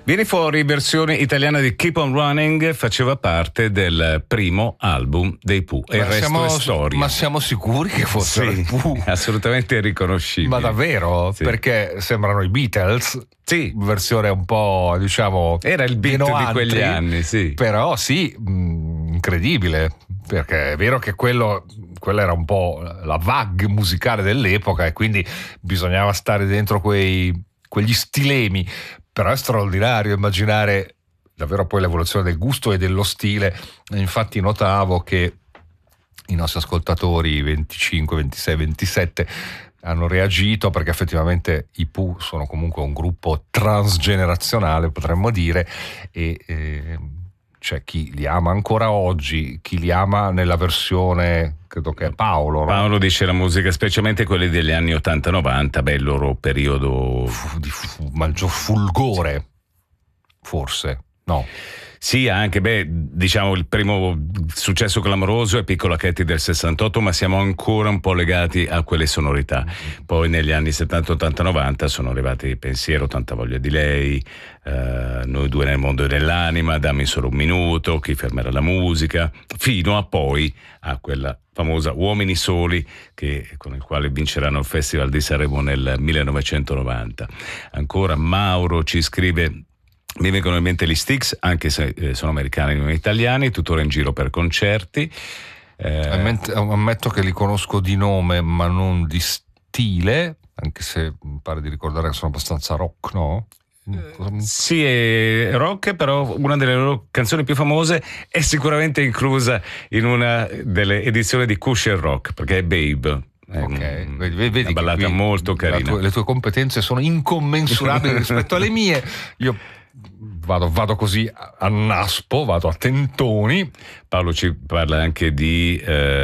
Viene fuori versione italiana di Keep on Running, faceva parte del primo album dei Pooh e il resto è storia. Ma siamo sicuri che fossero i Pooh? Assolutamente riconoscibili. Ma davvero? Sì. Perché sembrano i Beatles, sì, versione un po', diciamo, era il beat di quegli anni, sì. Però sì, incredibile, perché è vero che quella era un po' la vague musicale dell'epoca e quindi bisognava stare dentro quegli stilemi. Però è straordinario immaginare davvero poi l'evoluzione del gusto e dello stile. Infatti notavo che i nostri ascoltatori 25, 26, 27 hanno reagito, perché effettivamente i Pooh sono comunque un gruppo transgenerazionale, potremmo dire, e c'è chi li ama ancora oggi, chi li ama nella versione, credo che è Paolo, no? Paolo dice la musica, specialmente quelli degli anni 80-90, il loro periodo di maggior fulgore, forse, no? Sì, anche, diciamo il primo successo clamoroso è Piccola Katy del 68, ma siamo ancora un po' legati a quelle sonorità. Poi negli anni 70, 80, 90 sono arrivati Pensiero, Tanta voglia di lei, Noi due nel mondo e nell'anima, Dammi solo un minuto, Chi fermerà la musica, fino a poi a quella famosa Uomini soli, con il quale vinceranno il Festival di Sanremo nel 1990. Ancora Mauro ci scrive: mi vengono in mente gli Styx, anche se sono americani e non italiani, tuttora in giro per concerti. Ammetto che li conosco di nome ma non di stile, anche se mi pare di ricordare che sono abbastanza rock, no? Sì, è rock, però una delle loro canzoni più famose è sicuramente inclusa in una delle edizioni di Cushion Rock, perché è Babe. Ok, vedi, una ballata molto carina. Le tue competenze sono incommensurabili rispetto alle mie. Io vado così a naspo, vado a tentoni. Paolo ci parla anche di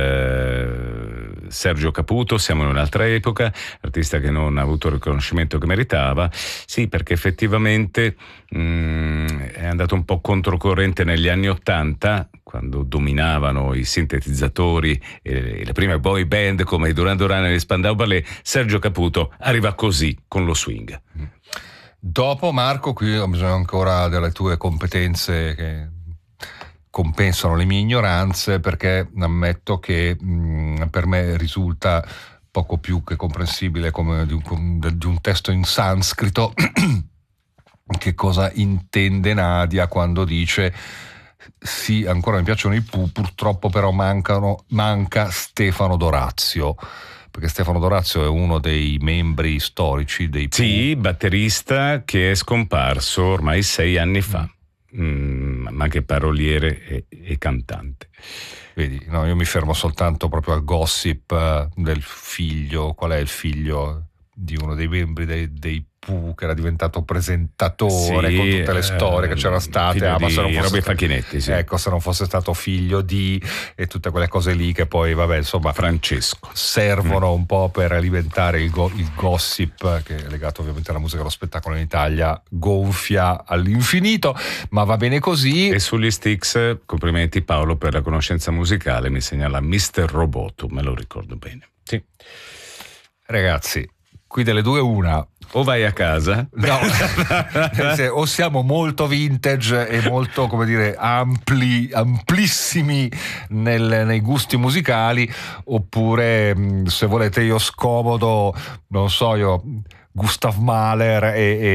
Sergio Caputo, siamo in un'altra epoca, artista che non ha avuto il riconoscimento che meritava. Sì, perché effettivamente è andato un po' controcorrente negli anni '80, quando dominavano i sintetizzatori e le prime boy band come i Duran Duran e gli Spandau Ballet. Sergio Caputo arriva così, con lo swing. Dopo, Marco, qui ho bisogno ancora delle tue competenze che compensano le mie ignoranze, perché ammetto che per me risulta poco più che comprensibile come di un testo in sanscrito che cosa intende Nadia quando dice: sì, ancora mi piacciono i Pooh, purtroppo però manca Stefano Dorazio. Perché Stefano Dorazio è uno dei membri storici dei Pooh. Sì, batterista che è scomparso ormai 6 anni fa, ma anche paroliere e cantante. Vedi, no, io mi fermo soltanto proprio al gossip del figlio. Qual è il figlio di uno dei membri dei Pooh, che era diventato presentatore, sì, con tutte le storie che c'erano state, ma se non fosse Facchinetti, sì. Ecco, se non fosse stato figlio di, e tutte quelle cose lì che poi, vabbè, insomma, Francesco, servono un po' per alimentare il gossip, che è legato ovviamente alla musica e allo spettacolo in Italia, gonfia all'infinito, ma va bene così. E sugli Styx, complimenti Paolo per la conoscenza musicale, mi segnala Mr. Roboto, me lo ricordo bene. Sì. Ragazzi, qui delle due una: o vai a casa, no, o siamo molto vintage e molto, come dire, amplissimi nei gusti musicali, oppure, se volete, io scomodo, non so, io Gustav Mahler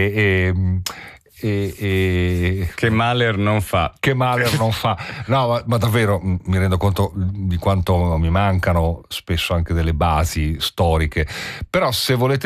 che Mahler non fa. No, ma davvero mi rendo conto di quanto mi mancano spesso anche delle basi storiche. Però se volete